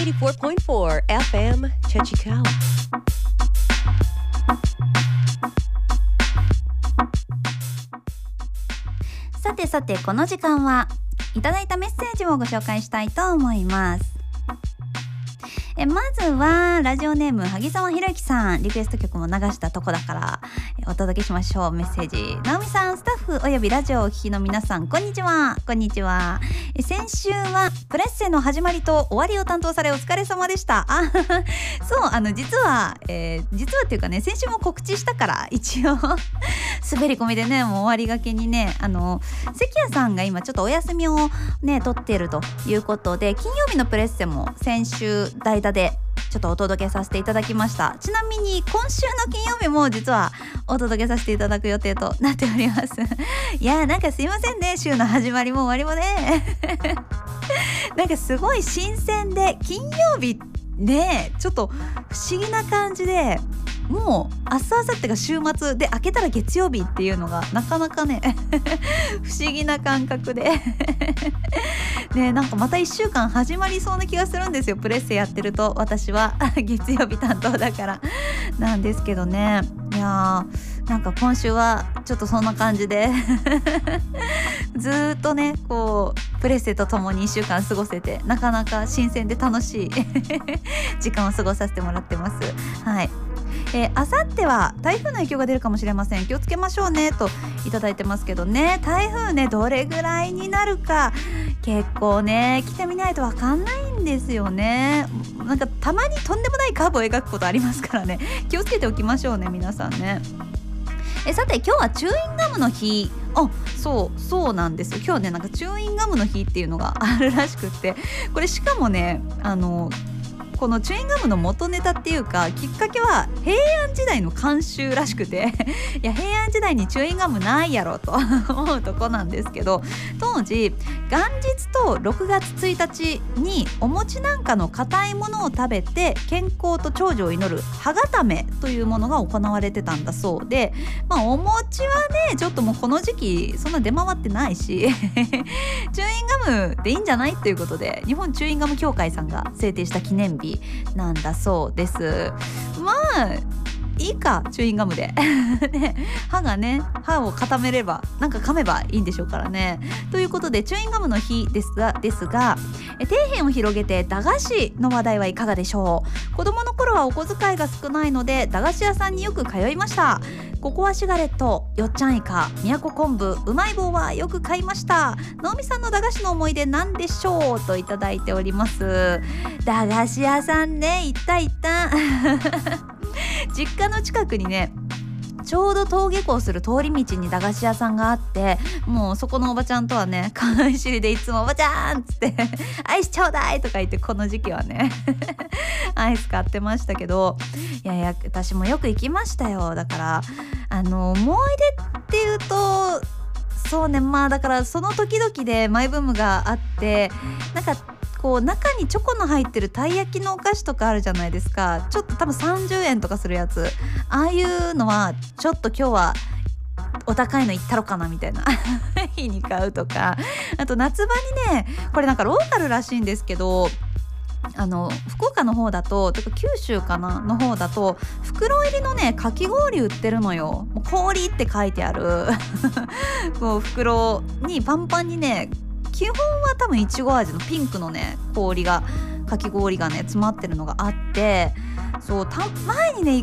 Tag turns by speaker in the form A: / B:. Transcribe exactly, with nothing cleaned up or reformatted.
A: eighty-four point four F M Chechikawa。
B: さてさて、この時間はいただいたメッセージをご紹介したいと思います。えまずはラジオネーム萩沢博之さん、リクエスト曲も流したとこだからお届けしましょう。メッセージ。直美さん、スタッフおよびラジオをお聞きの皆さん、こんにちは。こんにちは。え先週はプレッセの始まりと終わりを担当されお疲れ様でした。あそうあの実は、えー、実はっていうかね、先週も告知したから一応滑り込みでね、もう終わりがけにね、あの関谷さんが今ちょっとお休みをね取っているということで、金曜日のプレッセも先週代打でちょっとお届けさせていただきました。ちなみに今週の金曜日も実はお届けさせていただく予定となっておりますいやーなんかすいませんね、週の始まりも終わりもねなんかすごい新鮮で、金曜日ねちょっと不思議な感じで、もう明日明後日が週末で、明けたら月曜日っていうのがなかなかね不思議な感覚でね、なんかまたいっしゅうかん始まりそうな気がするんですよ、プレッセやってると。私は月曜日担当だからなんですけどね。いやーなんか今週はちょっとそんな感じでずーっとねこうプレッセと共にいっしゅうかん過ごせて、なかなか新鮮で楽しい時間を過ごさせてもらってます。はい。えー、あさっては台風の影響が出るかもしれません。気をつけましょうねといただいてますけどね、台風ねどれぐらいになるか結構ね来てみないと分かんないんですよね。なんかたまにとんでもないカーブを描くことありますからね、気をつけておきましょうね皆さんね。えさて今日はチューインガムの日。あそうそうなんですよ。今日ねなんかチューインガムの日っていうのがあるらしくって、これしかもねあのこのチューインガムの元ネタっていうかきっかけは平安時代の慣習らしくていや平安時代にチューインガムないやろと思うとこなんですけど、当時元日とろくがつついたちにお餅なんかの硬いものを食べて健康と長寿を祈る歯固めというものが行われてたんだそうで、まあお餅はねちょっともうこの時期そんな出回ってないしチューインガムでいいんじゃないということで、日本チューインガム協会さんが制定した記念日なんだそうです。まあいいかチューインガムでね、歯がね歯を固めればなんか噛めばいいんでしょうからね。ということでチューインガムの日ですがですがえ底辺を広げて駄菓子の話題はいかがでしょう。子供の頃はお小遣いが少ないので駄菓子屋さんによく通いました。ココアシガレット、よっちゃんイカ、宮古昆布、うまい棒はよく買いました。直美さんの駄菓子の思い出なんでしょうといただいております。駄菓子屋さんね、行った行った実家の近くにねちょうど登下校する通り道に駄菓子屋さんがあって、もうそこのおばちゃんとはね顔見知りでいつもおばちゃんっつってアイスちょうだいとか言って、この時期はねアイス買ってましたけど、いやいや私もよく行きましたよ。だからあの思い出っていうとそうね、まあだからその時々でマイブームがあって、なんかこう中にチョコの入ってるたい焼きのお菓子とかあるじゃないですか。ちょっと多分さんじゅうえんとかするやつ、ああいうのはちょっと今日はお高いのいったろかなみたいな日に買うとか、あと夏場にねこれなんかローカルらしいんですけど、あの福岡の方だととか九州かなの方だと袋入りのねかき氷売ってるのよ。もう氷って書いてあるこう袋にパンパンにね、基本は多分いちご味のピンクのね氷がかき氷がね詰まってるのがあって、そうた前にね